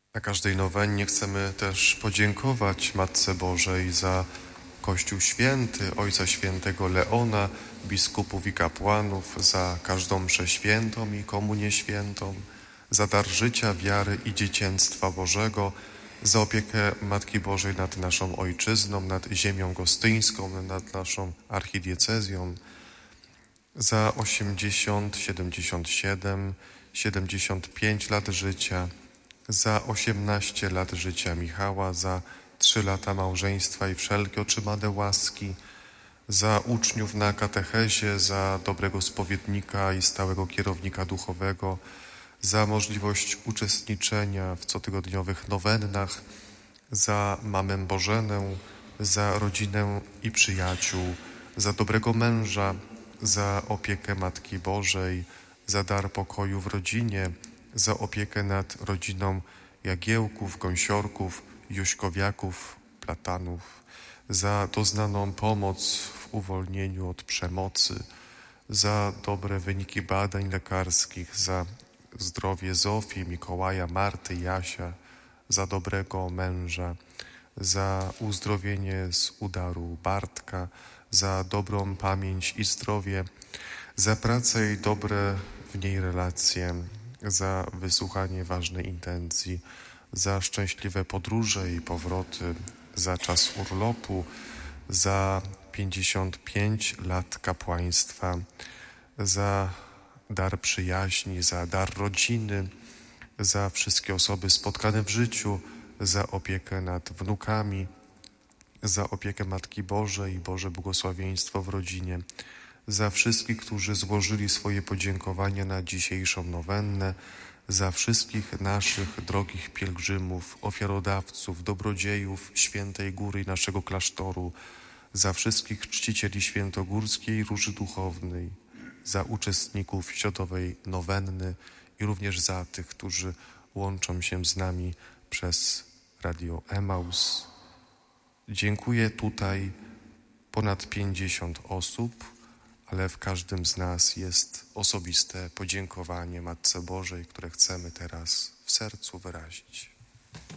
Na każdej nowennie chcemy też podziękować Matce Bożej za Kościół Święty, Ojca Świętego Leona, biskupów i kapłanów, za każdą mszę świętą i komunię świętą, za dar życia, wiary i dziecięctwa Bożego, za opiekę Matki Bożej nad naszą Ojczyzną, nad ziemią gostyńską, nad naszą archidiecezją, za 80, 77, 75 lat życia, za 18 lat życia Michała, za 3 lata małżeństwa i wszelkie otrzymane łaski, za uczniów na katechezie, za dobrego spowiednika i stałego kierownika duchowego, za możliwość uczestniczenia w cotygodniowych nowennach, za mamę Bożenę, za rodzinę i przyjaciół, za dobrego męża, za opiekę Matki Bożej, za dar pokoju w rodzinie, za opiekę nad rodziną Jagiełków, Gąsiorków, Juśkowiaków, Platanów, za doznaną pomoc w uwolnieniu od przemocy, za dobre wyniki badań lekarskich, za zdrowie Zofii, Mikołaja, Marty, Jasia, za dobrego męża, za uzdrowienie z udaru Bartka, za dobrą pamięć i zdrowie, za pracę i dobre w niej relacje, za wysłuchanie ważnej intencji, za szczęśliwe podróże i powroty, za czas urlopu, za 55 lat kapłaństwa, za dar przyjaźni, za dar rodziny, za wszystkie osoby spotkane w życiu, za opiekę nad wnukami, za opiekę Matki Bożej i Boże błogosławieństwo w rodzinie, za wszystkich, którzy złożyli swoje podziękowania na dzisiejszą nowennę, za wszystkich naszych drogich pielgrzymów, ofiarodawców, dobrodziejów Świętej Góry i naszego klasztoru, za wszystkich czcicieli świętogórskiej Róży Duchownej, za uczestników środowej nowenny i również za tych, którzy łączą się z nami przez Radio Emaus. Dziękuję tutaj ponad 50 osób, ale w każdym z nas jest osobiste podziękowanie Matce Bożej, które chcemy teraz w sercu wyrazić.